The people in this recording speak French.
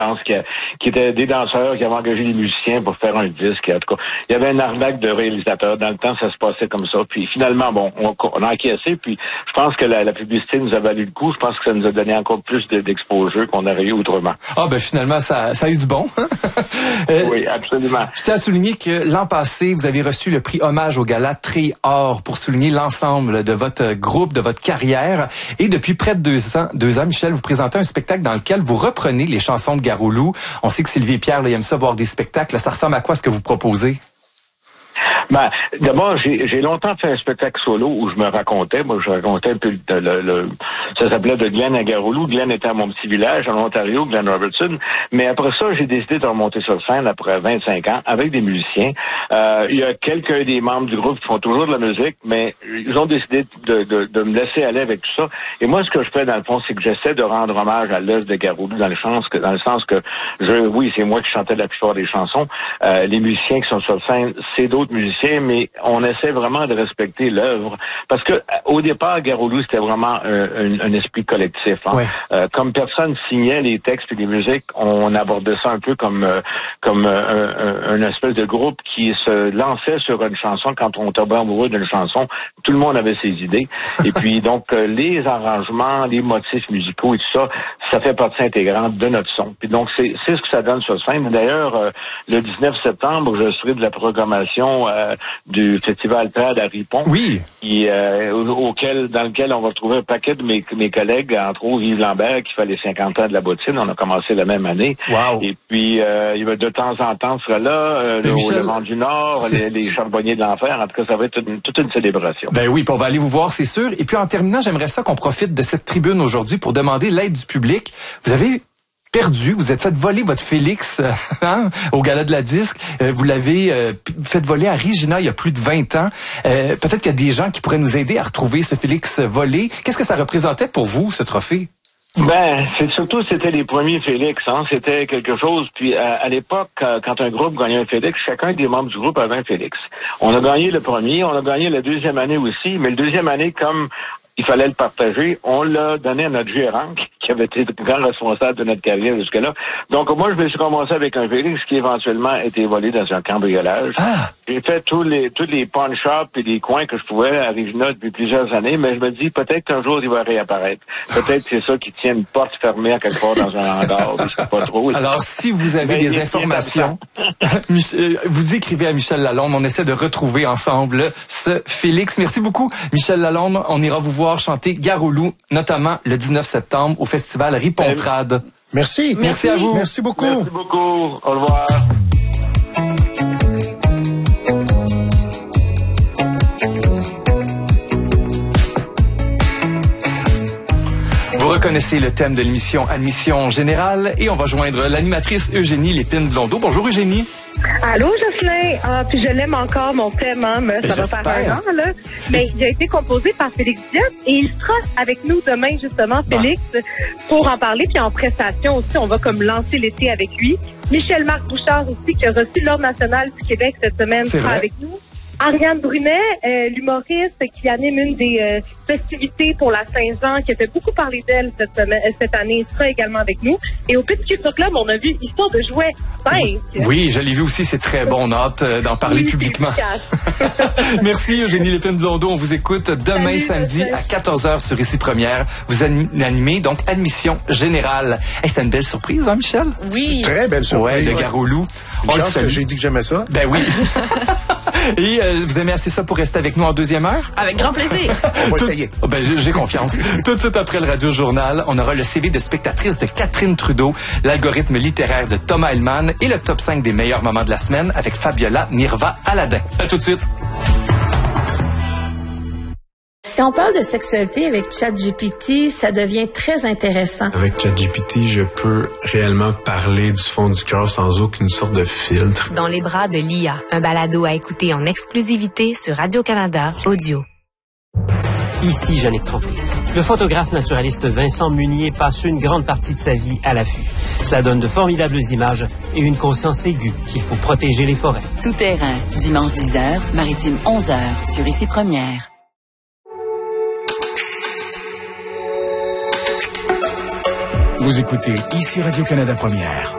pense, qui étaient des danseurs, qui avaient engagé des musiciens pour faire un disque. En tout cas, il y avait une arnaque de réalisateurs. Dans le temps, ça se passait comme ça. Puis finalement, bon, on a encaissé. Puis je pense que la publicité nous a valu le coup. Je pense que ça nous a donné encore plus d'exposure qu'on aurait eu autrement. Ah ben finalement, ça a eu du bon. Oui, absolument. Je tiens à souligner que l'an passé, vous avez reçu le prix Hommage au Gala Tri Or pour souligner l'ensemble de votre groupe, de votre carrière. Et depuis près de 2 ans, Michel, vous présentez un spectacle dans lequel vous reprenez les chansons de Garoulou. On sait que Sylvie et Pierre, là, ils aiment ça voir des spectacles. Ça ressemble à quoi ce que vous proposez? Ben, d'abord, j'ai longtemps fait un spectacle solo où je me racontais. Moi, je racontais un peu ça s'appelait de Glen à Garoulou. Glen était à mon petit village en Ontario, Glen Robertson. Mais après ça, j'ai décidé de remonter sur scène après 25 ans avec des musiciens. Il y a quelques des membres du groupe qui font toujours de la musique, mais ils ont décidé de me laisser aller avec tout ça. Et moi, ce que je fais, dans le fond, c'est que j'essaie de rendre hommage à l'œuvre de Garoulou dans le sens que oui, c'est moi qui chantais la plupart des chansons. Les musiciens qui sont sur scène, c'est d'autres musiciens, mais on essaie vraiment de respecter l'œuvre. Parce que au départ, Garoulou, c'était vraiment un esprit collectif. Hein. Ouais. Comme personne signait les textes et les musiques, on abordait ça un peu comme un espèce de groupe qui se lançait sur une chanson. Quand on tombait amoureux d'une chanson, tout le monde avait ses idées. Et puis, donc, les arrangements, les motifs musicaux et tout ça, ça fait partie intégrante de notre son. Puis donc, c'est ce que ça donne sur scène. D'ailleurs, le 19 septembre, je serai de la programmation du Festival Prade à Ripon. Oui. Dans lequel on va retrouver un paquet de mes collègues, entre autres Yves Lambert, qui fait les 50 ans de la bottine. On a commencé la même année. Wow. Et puis, il va de temps en temps, sera là, le Vent du Nord, les Charbonniers de l'Enfer. En tout cas, ça va être toute une célébration. Ben oui, puis on va aller vous voir, c'est sûr. Et puis, en terminant, j'aimerais ça qu'on profite de cette tribune aujourd'hui pour demander l'aide du public. Vous avez perdu, vous êtes fait voler votre Félix au Gala de la Disque. Vous l'avez fait voler à Regina il y a plus de 20 ans. Peut-être qu'il y a des gens qui pourraient nous aider à retrouver ce Félix volé. Qu'est-ce que ça représentait pour vous, ce trophée? Ben, c'était les premiers Félix, hein. C'était quelque chose. Puis à l'époque, quand un groupe gagnait un Félix, chacun des membres du groupe avait un Félix. On a gagné le premier, on a gagné la deuxième année aussi, mais la deuxième année, comme il fallait le partager, on l'a donné à notre gérant, qui avait été le grand responsable de notre carrière jusque-là. Donc, moi, je me suis commencé avec un Félix qui, éventuellement, a été volé dans un cambriolage. Ah. J'ai fait tous les pawn shops et les coins que je pouvais à Regina depuis plusieurs années, mais je me dis, peut-être qu'un jour, il va réapparaître. Peut-être que c'est ça qui tient une porte fermée à quelque part dans un hangar, je sais pas trop. Alors, si vous avez des informations, vous écrivez à Michel Lalonde, on essaie de retrouver ensemble ce Félix. Merci beaucoup, Michel Lalonde. On ira vous voir chanter Garoulou, notamment le 19 septembre au festival Ripontrade. Merci. Merci à vous. Merci beaucoup. Merci beaucoup. Au revoir. Vous reconnaissez le thème de l'émission Admission Générale et on va joindre l'animatrice Eugénie Lépine-Blondeau. Bonjour Eugénie. Allô, Jocelyn. Puis je l'aime encore, mon thème, hein, ça va faire 1 an, là. Mais il a été composé par Félix Diop et il sera avec nous demain, justement, Félix, pour en parler. Puis en prestation aussi, on va comme lancer l'été avec lui. Michel-Marc Bouchard aussi, qui a reçu l'Ordre national du Québec cette semaine, sera avec nous. Ariane Brunet, l'humoriste qui anime une des festivités pour la Saint-Jean, qui a fait beaucoup parler d'elle cette année, sera également avec nous. Et au Petit Culture Club, on a vu Histoire de jouets 5. Oui, je l'ai vu aussi, c'est très bon. On a hâte d'en parler publiquement. Merci Eugénie Lépine-Blondeau. On vous écoute demain samedi à 14h sur Ici Première. Vous animez donc Admission Générale. C'est une belle surprise, hein, Michel? Oui. Très belle surprise. Ouais, de Garoulou. Une chance que j'ai dit que j'aimais ça. Ben oui. Et vous aimez assez ça pour rester avec nous en deuxième heure? Avec grand plaisir. On va essayer. Ben, j'ai confiance. Tout de suite après le Radio Journal, on aura le CV de spectatrice de Catherine Trudeau, l'algorithme littéraire de Thomas Hellman et le top 5 des meilleurs moments de la semaine avec Fabiola Nirva Aladin. À tout de suite. Si on parle de sexualité avec ChatGPT, ça devient très intéressant. Avec ChatGPT, je peux réellement parler du fond du cœur sans aucune sorte de filtre. Dans les bras de l'IA, un balado à écouter en exclusivité sur Radio-Canada Audio. Ici Jannick Tremblay. Le photographe naturaliste Vincent Munier passe une grande partie de sa vie à l'affût. Cela donne de formidables images et une conscience aiguë qu'il faut protéger les forêts. Tout terrain, dimanche 10h, maritime 11h, sur Ici Première. Vous écoutez Ici Radio-Canada Première.